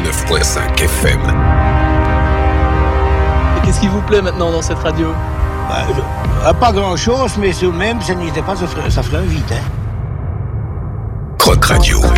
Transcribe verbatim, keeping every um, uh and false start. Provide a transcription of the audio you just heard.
quatre-vingt-neuf virgule cinq F M. Et qu'est-ce qui vous plaît maintenant dans cette radio? Bah, je- Pas grand-chose, mais tout de même, ça n'était pas, ça ferait, ça ferait un vide. Hein. Croc Radio.